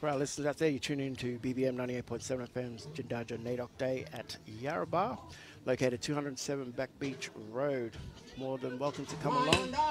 For our listeners out there, you tune in to BBM 98.7 FM's Jindaja Nadok Day at Yarrabah, located 207 Back Beach Road. More than welcome to come along.